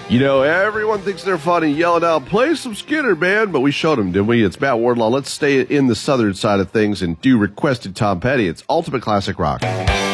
You know, everyone thinks they're funny, yelling out, play some Skinner, man, but we showed them, didn't we? It's Matt Wardlaw. Let's stay in the southern side of things and do requested Tom Petty. It's Ultimate Classic Rock.